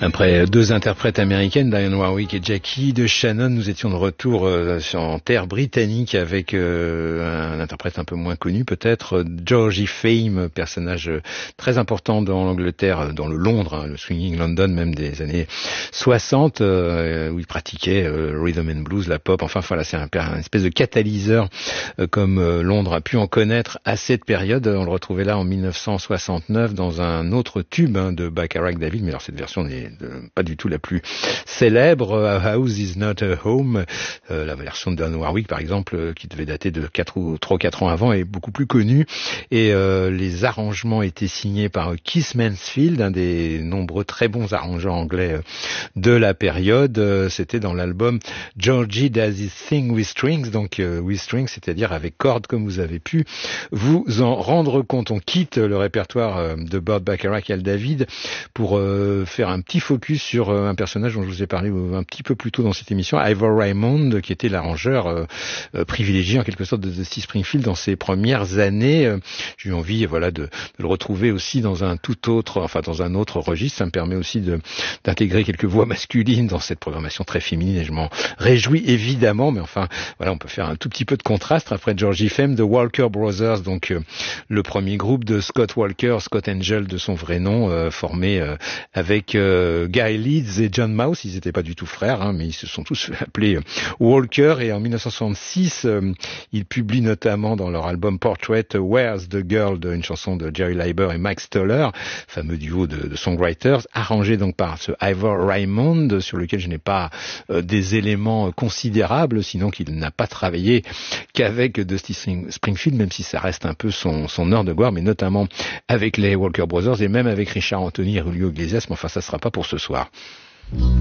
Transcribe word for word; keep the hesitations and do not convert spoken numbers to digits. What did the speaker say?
Après deux interprètes américaines, Dionne Warwick et Jackie de Shannon, nous étions de retour euh, en terre britannique avec euh, un interprète un peu moins connu peut-être, Georgie Fame, personnage très important dans l'Angleterre, dans le Londres, hein, le swinging London même des années soixante, euh, où il pratiquait euh, rhythm and blues, la pop, enfin voilà, c'est un, un espèce de catalyseur euh, comme euh, Londres a pu en connaître à cette période. On le retrouvait là en dix-neuf cent soixante-neuf dans un autre tube hein, de Bacharach David, mais alors cette version n'est pas du tout la plus célèbre. A House is not a home, euh, la version de Dionne Warwick par exemple, euh, qui devait dater de quatre ou trois ou quatre ans avant, est beaucoup plus connue, et euh, les arrangements étaient signés par Keith Mansfield, un des nombreux très bons arrangeurs anglais euh, de la période. Euh, c'était dans l'album Georgie Does His Thing with Strings, donc euh, with strings, c'est-à-dire avec cordes, comme vous avez pu vous en rendre compte. On quitte le répertoire euh, de Burt Bacharach et Al David pour euh, faire un petit focus sur euh, un personnage dont je vous ai parlé euh, un petit peu plus tôt dans cette émission, Ivor Raymond, qui était l'arrangeur euh, euh, privilégié en quelque sorte de, de Steve Springfield dans ses premières années. Euh, j'ai eu envie, voilà, de, de le retrouver aussi dans un tout autre, enfin dans un autre registre. Ça me permet aussi de d'intégrer quelques voix masculines dans cette programmation très féminine, et je m'en réjouis évidemment. Mais enfin, voilà, on peut faire un tout petit peu de contraste après Georgie Fame, The Walker Brothers, donc euh, le premier groupe de Scott Walker, Scott Angel de son vrai nom, euh, formé euh, avec euh, Guy Leeds et John Mouse. Ils n'étaient pas du tout frères, hein, mais ils se sont tous appelés euh, Walker. Et en dix-neuf cent soixante-six, euh, ils publient notamment dans leur album Portrait Where's the Girl, de, une chanson de Jerry Leiber et Mike Stoller, fameux duo de, de songwriters, arrangé donc par ce Ivor Raymond, sur lequel je n'ai pas euh, des éléments considérables, sinon qu'il n'a pas travaillé qu'avec Dusty Springfield, même si ça reste un peu son, son heure de gloire, mais notamment avec les Walker Brothers et même avec Richard Anthony et Julio Iglesias. Mais enfin, ça sera pas pour ce soir.